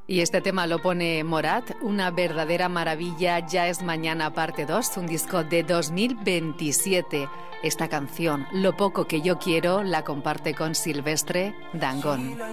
Y este tema lo pone Morat, una verdadera maravilla, Ya es mañana parte 2, un disco de 2027. Esta canción, Lo poco que yo quiero, la comparte con Silvestre Dangond.